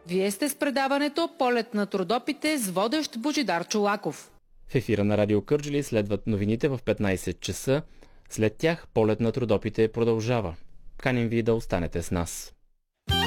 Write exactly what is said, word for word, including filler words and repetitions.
Вие сте с предаването "Полет на трудопите" с водещ Божидар Чолаков. В ефира на Радио Кърджали следват новините в петнайсет часа. След тях "Полет на трудопите" продължава. Каним ви да останете с нас.